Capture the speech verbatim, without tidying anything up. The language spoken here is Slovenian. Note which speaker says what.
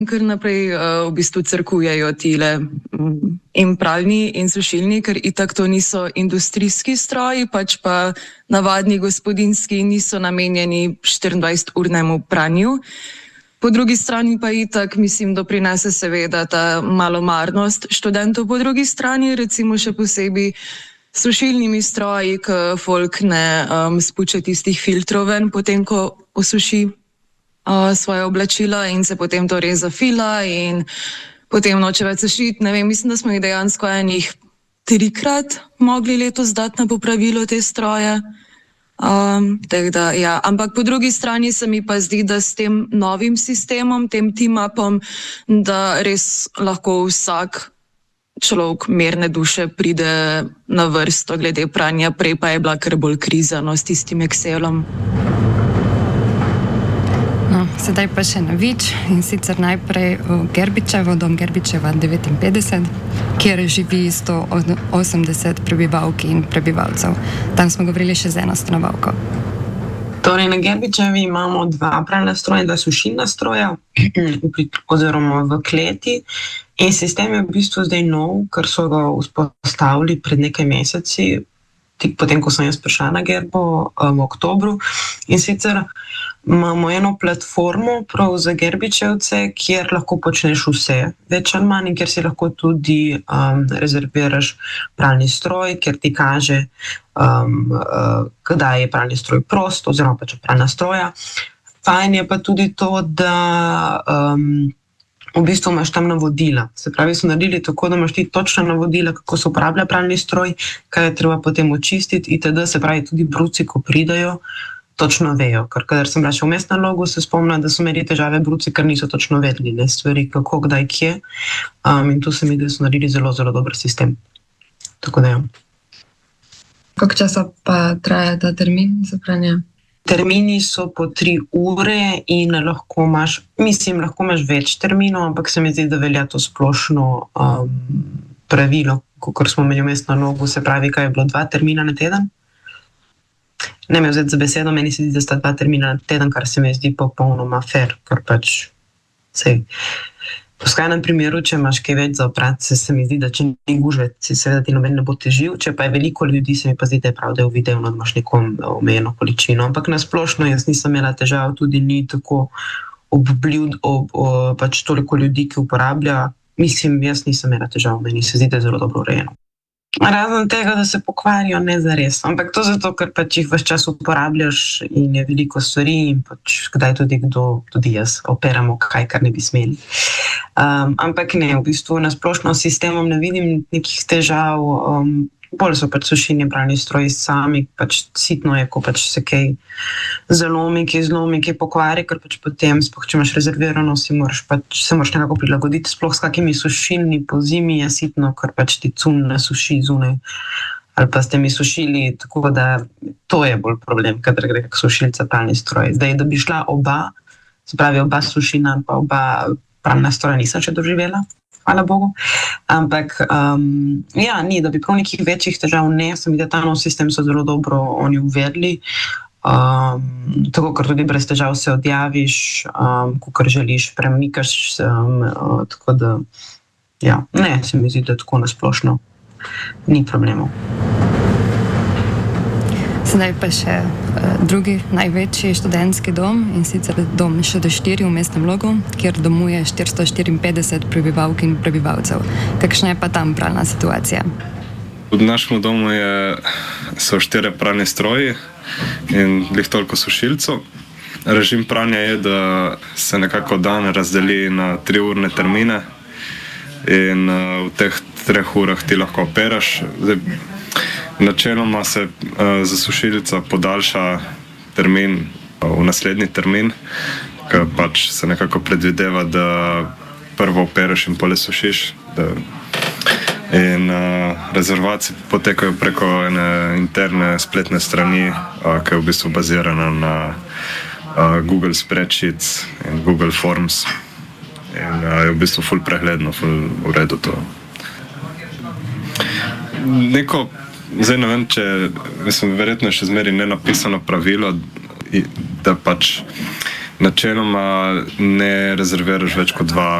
Speaker 1: Kar naprej uh, v bistvu crkujejo tile um, in pralni in sušilni, ker itak to niso industrijski stroji, pač pa navadni gospodinjski, niso namenjeni štiriindvajseturnemu pranju. Po drugi strani pa itak, mislim, da prinese seveda ta malomarnost študentov. Po drugi strani recimo še posebej sušilnimi stroji, ki folk ne um, spuče tistih filtrov ven, potem ko osuši Uh, svoje oblačila in se potem to res zafila in potem noče več sušiti. Ne vem, mislim, da smo jih dejansko enih trikrat mogli letos dati na popravilo te stroje. Um, da, ja. Ampak po drugi strani se mi pa zdi, da s tem novim sistemom, tem team-upom, da res lahko vsak človek mirne duše pride na vrsto glede pranja, prej pa je bila kar bolj kriza, no, s tistim Excelom.
Speaker 2: No, sedaj pa še na Vič, in sicer najprej v Gerbičevo, dom Gerbičeva devetinpetdeset, kjer živi sto osemdeset prebivalk in prebivalcev. Tam smo govorili še z eno stanovalko.
Speaker 3: Torej, na Gerbičevi imamo dva pralna stroja in dva sušilna stroja, oziroma v kleti. In sistem je v bistvu zdaj nov, ker so ga vzpostavili pred nekaj meseci, tik potem, ko sem jaz prišla na Gerbo v oktobru. In sicer imamo eno platformo prav za Gerbičevce, kjer lahko počneš vse, več ali manj, in kjer si lahko tudi um, rezerviraš pralni stroj, kjer ti kaže, um, uh, kdaj je pralni stroj prost, oziroma pač pralna stroja. Fajn je pa tudi to, da um, v bistvu imaš tam navodila. Se pravi, so naredili tako, da imaš ti točna navodila, kako se uporablja pralni stroj, kaj je treba potem očistiti itd. Se pravi, tudi bruci, ko pridajo, točno vejo. Ker kadar sem bila še v mestnem logu, se spomnim, da so imeli težave bruci, ker niso točno vedeli, ne, stvari, kako, kdaj, kje. Um, in tu se mi da so naredili zelo, zelo dober sistem. Tako da ja.
Speaker 4: Koliko časa pa traja ta termin za pranje?
Speaker 3: Termini so po tri ure in lahko imaš, mislim, lahko imaš več terminov, ampak se mi zdi, da velja to splošno um, pravilo, kot smo imeli v mestnem logu, se pravi, kaj je bilo dva termina na teden. Ne me vzeti za besedo, meni se zdi, da sta dva termina na teden, kar se mi zdi popolnoma fair, ker pač sej. V skrajnem primeru, če imaš kaj več za oprati, se, se mi zdi, da če ni gužve, si seveda ti noben ne bo težil, če pa je veliko ljudi, se mi pa zdi, da je prav, da je v videu, da imaš neko omejeno količino. Ampak nasplošno jaz nisem imela težav, tudi ni tako obljuд, ob, ob, pač toliko ljudi, ki uporablja. Mislim, jaz nisem imela težav, meni se zdi, da je zelo dobro urejeno. Razen tega, da se pokvarijo, ne zares. Ampak to zato, ker pač jih ves čas uporabljaš in je veliko stvari in pač kdaj tudi kdo, tudi jaz, operamo kaj, kar ne bi smeli. Um, ampak ne, v bistvu na splošno sistemom ne vidim nekih težav, um, bolj so pač sušilni pralni stroji sami, pač sitno je, ko pač se kaj zalomi, kaj zlomi, kaj pokvari, ker pač potem, sploh če imaš rezervirano, si moraš pač, se moraš nekako prilagoditi, sploh s kakimi sušilni po zimi je sitno, ker pač ti cun ne suši zunaj, ali pa ste mi sušili, tako da to je bolj problem, kadar gre kak sušilca pralni stroj. Zdaj, da bi šla oba, se pravi oba sušilna, pa oba pralna stroja nisem še doživela, hvala Bogu. Ampak, um, ja, ni, da bi prav nekih večjih težav ne, sem videla, ta nov sistem so zelo dobro oni uvedli, um, tako, ker tudi brez težav se odjaviš, um, kakor želiš, premikaš, um, uh, tako da, ja, ne, se mi zdi, da tako nasplošno ni problemov.
Speaker 2: Sedaj pa še uh, drugi največji študentski dom, in sicer dom Š D štiri v mestnem logu, kjer domuje štiristo štiriinpetdeset prebivalk in prebivalcev. Kakšna je pa tam pralna situacija?
Speaker 5: V našem domu je, so štiri pralni stroji in glih toliko sušilcev. Režim pranja je, da se nekako dan razdeli na tri urne termine in uh, v teh treh urah ti lahko operaš. Zdaj, načeloma se uh, za sušilca podaljša termin uh, v naslednji termin, ker pač se nekako predvideva, da prvo operaš in pole sušiš. Da, in uh, rezervacije potekajo preko ene interne spletne strani, uh, ki je v bistvu bazirana na uh, Google Spreadsheets in Google Forms. In uh, je v bistvu ful pregledno, ful v redu to. Neko Zdaj ne vem, če, mislim, verjetno je še zmeri nenapisano pravilo, da pač načeloma ne rezerviraš več kot dva